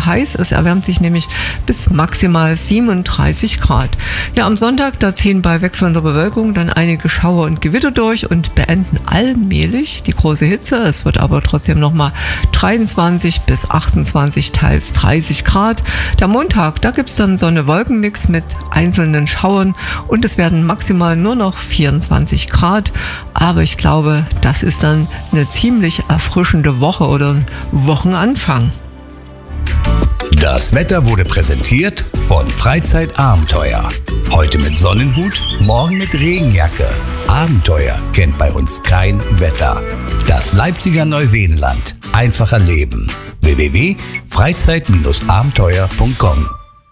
heiß. Es erwärmt sich nämlich bis maximal 37 Grad. Ja, am Sonntag, da ziehen bei wechselnder Bewölkung dann einige Schauer und Gewitter durch und beenden allmählich die große Hitze. Es wird aber trotzdem nochmal 23 bis 28, teils 30 Grad. Der Montag, da gibt es dann Sonne-Wolken-Mix mit einzelnen Schauern und es werden maximal nur noch 24 Grad. Aber ich glaube, das ist dann eine ziemlich erfrischende Woche oder ein Wochenanfang. Das Wetter wurde präsentiert von Freizeitabenteuer. Heute mit Sonnenhut, morgen mit Regenjacke. Abenteuer kennt bei uns kein Wetter. Das Leipziger Neuseenland. Einfacher Leben. www.freizeit-abenteuer.com.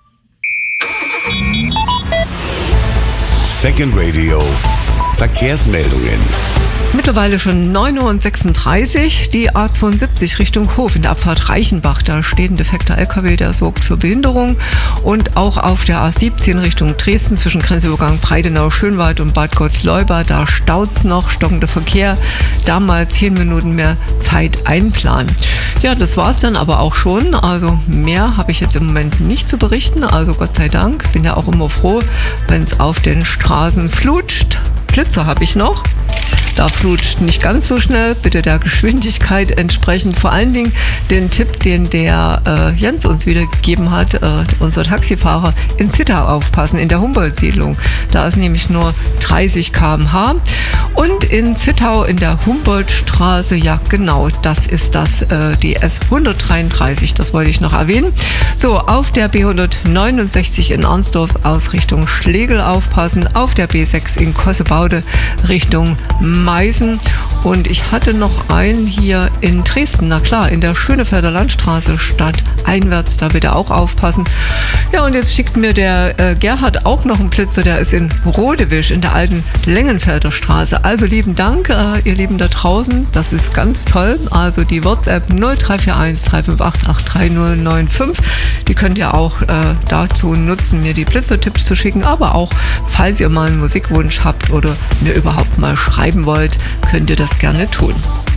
Second Radio. Verkehrsmeldungen. Mittlerweile schon 9:36 Uhr, die A72 Richtung Hof in der Abfahrt Reichenbach. Da steht ein defekter LKW, der sorgt für Behinderung. Und auch auf der A17 Richtung Dresden zwischen Grenzübergang Breitenau, Schönwald und Bad Gottleuba, da staut's noch, stockender Verkehr. Da mal 10 Minuten mehr Zeit einplanen. Ja, das war's dann aber auch schon. Also mehr habe ich jetzt im Moment nicht zu berichten. Also Gott sei Dank, bin ja auch immer froh, wenn es auf den Straßen flutscht. Blitzer habe ich noch. Da flutscht nicht ganz so schnell, bitte der Geschwindigkeit entsprechend. Vor allen Dingen den Tipp, den der Jens uns wieder gegeben hat, unser Taxifahrer, in Zittau aufpassen, in der Humboldt-Siedlung. Da ist nämlich nur 30 km/h. Und in Zittau in der Humboldtstraße, ja genau, das ist das, die S133, das wollte ich noch erwähnen. So, auf der B169 in Arnsdorf aus Richtung Schlegel aufpassen, auf der B6 in Kossebaude Richtung Meißen. Und ich hatte noch einen hier in Dresden, na klar, in der Schönefelder Landstraße stadteinwärts, da bitte auch aufpassen. Ja, und jetzt schickt mir der Gerhard auch noch einen Blitzer, der ist in Rodewisch in der alten Längenfelder Straße. Also lieben Dank, ihr Lieben da draußen, das ist ganz toll. Also die WhatsApp 0341 358 83095, die könnt ihr auch dazu nutzen, mir die Blitzertipps zu schicken, aber auch, falls ihr mal einen Musikwunsch habt oder mir überhaupt mal schreiben wollt, könnt ihr das gerne tun.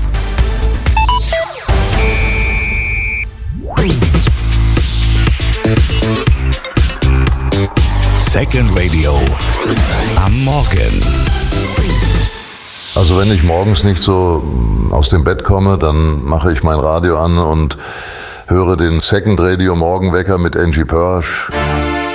Second Radio am Morgen. Also wenn ich morgens nicht so aus dem Bett komme, dann mache ich mein Radio an und höre den Second Radio Morgenwecker mit Angie Pörsch.